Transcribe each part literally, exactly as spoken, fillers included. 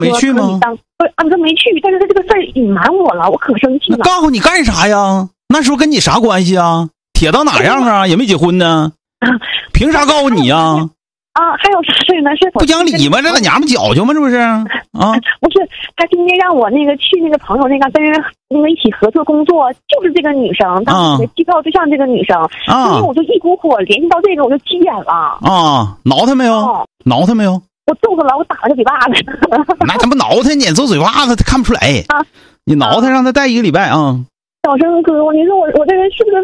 没去吗？ 啊，他没去，但是他这个事儿隐瞒我了，我可生气了。 告诉你干啥呀？那时候跟你啥关系啊？铁到哪样啊？也没结婚呢，凭啥告诉你呀？ 啊，还有啥事呢？是不讲理吗？这老娘们矫情吗？这不是啊？ 不是，他今天让我那个去那个朋友那个跟人那个一起合作工作，就是这个女生，当时机构对象这个女生，啊，所以我就一股火联系到这个，我就急眼了。啊， 挠他没有？哦、挠他没有？ 我揍他了，我打了个嘴巴子。 那他不挠他，你揍嘴巴子，他看不出来。啊，你挠他，让他带一个礼拜啊。 小生哥，你说我我这人是不是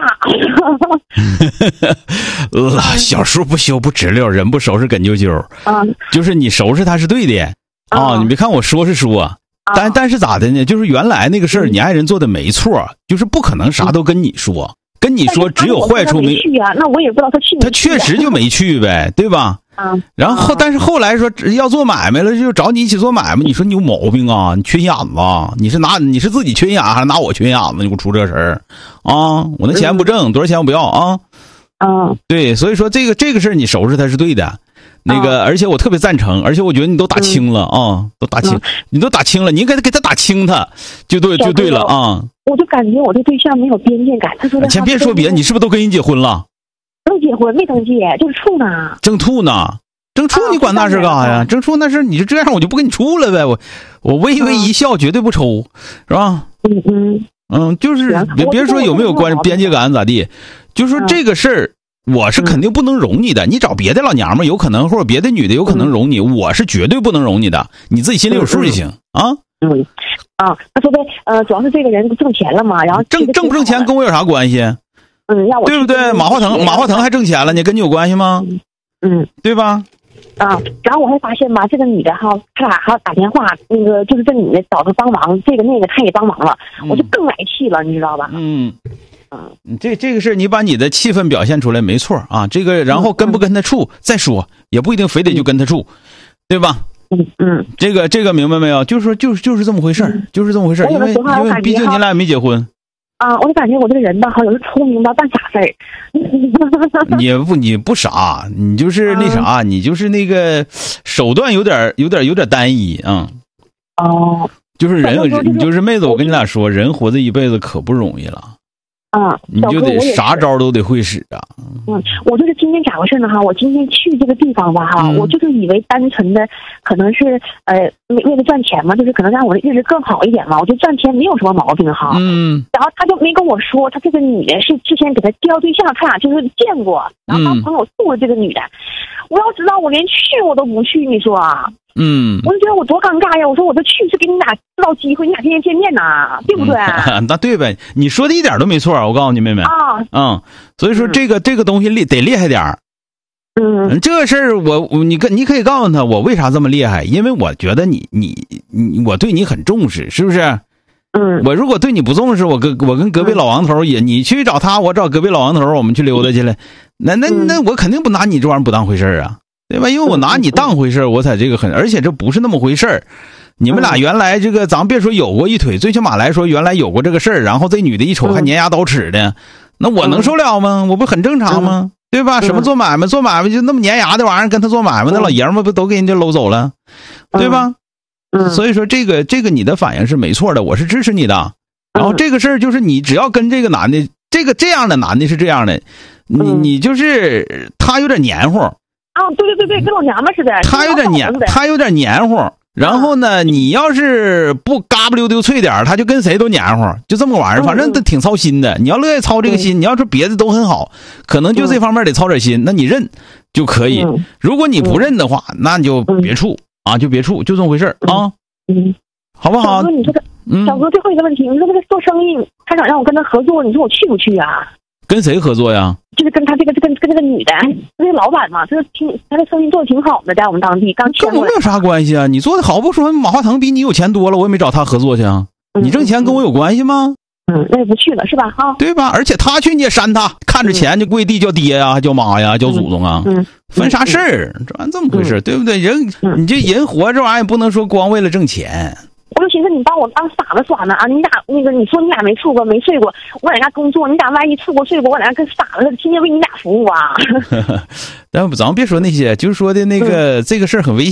傻了？呃，小树不修不直溜，人不收拾跟揪揪。啊，就是你收拾他是对的啊。你别看我说是说，但但是咋的呢？就是原来那个事儿，你爱人做的没错，就是不可能啥都跟你说，跟你说只有坏处没去啊。那我也不知道他去没去。 他确实就没去呗，对吧？啊，然后但是后来说要做买卖了，就找你一起做买卖。你说你有毛病啊？你缺眼子啊？你是拿你是自己缺眼还是拿我缺眼子？你给我出这事儿啊！我那钱不挣，多少钱我不要啊！啊，对，所以说这个这个事儿你收拾他是对的，那个而且我特别赞成，而且我觉得你都打清了啊，都打清，你都打清了，你应该给他打清他，就对就对了啊！ 我就感觉我这对象没有边界感，他说先别说别的，你是不是都跟人结婚了？ 没结婚，没登记，就是处呢。 正处呢，正处你管那事干啥呀？正处那事你就这样，我就不跟你处了呗。我我微微一笑，绝对不抽，是吧？ 嗯嗯嗯，就是别别说有没有关边界感咋地，就说这个事儿，我是肯定不能容你的。你找别的老娘们有可能，或者别的女的有可能容你，我是绝对不能容你的。你自己心里有数就行啊。 嗯啊，他说呗，呃，主要是这个人挣钱了嘛，然后挣挣不挣钱跟我有啥关系？ 嗯，让我对不对？马化腾，马化腾还挣钱了呢，跟你有关系吗？ 嗯， 对吧？ 啊，然后我还发现吧，这个女的哈，他俩还要打电话，那个就是这女的找他帮忙，这个那个他也帮忙了，嗯、我就更来气了，你知道吧？ 嗯，嗯，这这个事你把你的气氛表现出来没错啊，这个然后跟不跟他处、嗯、再说，也不一定非得就跟他处，嗯、对吧？ 嗯嗯， 这个这个明白没有？就是说就是就是这么回事、嗯、就是这么回事，因为因为毕竟你俩也没结婚。 啊，我就感觉我这个人吧，好像是聪明吧，办傻事儿。 你不，你不傻，你就是那啥，啊、你就是那个手段有点、有点、有点单一啊。嗯、哦，就是人，你就是妹子，我跟你俩说，人活这一辈子可不容易了。啊，你就得啥招都得会使啊。 嗯，我就是今天咋回事呢哈？我今天去这个地方吧哈，嗯、我就是以为单纯的可能是呃为了赚钱嘛，就是可能让我的日子更好一点嘛。我觉得赚钱没有什么毛病哈。嗯。然后他就没跟我说，他这个女的是之前给他介绍对象，他俩就是见过，然后他朋友送了这个女的。嗯、我要知道我连去我都不去，你说啊？ 嗯， 我就觉得我多尴尬呀！我说我这去是给你俩制造机会，你俩天天见面呐，对不对？ 嗯、那对呗，你说的一点都没错，我告诉你妹妹啊，嗯，所以说这个、嗯、这个东西厉得厉害点儿。嗯，这个事儿我我你跟你可以告诉他我为啥这么厉害，因为我觉得你你你我对你很重视，是不是？嗯，我如果对你不重视，我跟我跟隔壁老王头也，你去找他，我找隔壁老王头，我们去溜达去了，那那那我肯定不拿你这玩意儿不当回事儿啊。对吧？因为我拿你当回事，我才这个很，而且这不是那么回事儿。你们俩原来这个，咱别说有过一腿，最起码来说原来有过这个事儿。然后这女的一瞅还粘牙刀齿的，那我能受了吗？我不很正常吗？对吧？什么做买卖，做买卖就那么粘牙的玩意儿，跟他做买卖，那老爷们不都给人家搂走了，对吧？所以说这个这个你的反应是没错的，我是支持你的。然后这个事儿就是你只要跟这个男的，这个这样的男的是这样的，你你就是他有点黏糊。 啊，对对对对，跟老娘们似的。 他有点黏，他有点黏糊。然后呢，你要是不嘎不溜丢脆点，他就跟谁都黏糊，就这么玩意儿。反正都挺操心的。你要乐意操这个心，你要说别的都很好，可能就这方面得操点心，那你认就可以。如果你不认的话，那你就别处啊，就别处，就这么回事啊。嗯，好不好？ 小哥，你说这，小哥最后一个问题，你说这个做生意，他想让我跟他合作，你说我去不去啊？ 跟谁合作呀？ 就是跟他这个跟跟这个女的，那个老板嘛，这挺他这生意做的挺好的，在我们当地刚签过来。 跟我有啥关系啊？你做的好不说，马化腾比你有钱多了，我也没找他合作去啊。嗯、你挣钱跟我有关系吗？ 嗯，那也不去了是吧？哈， 对吧？而且他去你也删他，看着钱就跪地叫爹呀、啊，叫妈呀，叫祖宗啊，嗯，分啥事儿？这玩意这么回事、嗯，对不对？人、嗯、你这人活这玩意儿也不能说光为了挣钱。 我就寻思你把我当傻子耍呢啊！你俩那个你说你俩没处过没睡过，我在家工作，你俩万一处过睡过，我俩跟傻子似的，天天为你俩服务啊！ 但咱们别说那些，就是说的那个、嗯、这个事儿很危险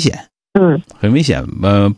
嗯， 很危险。呃，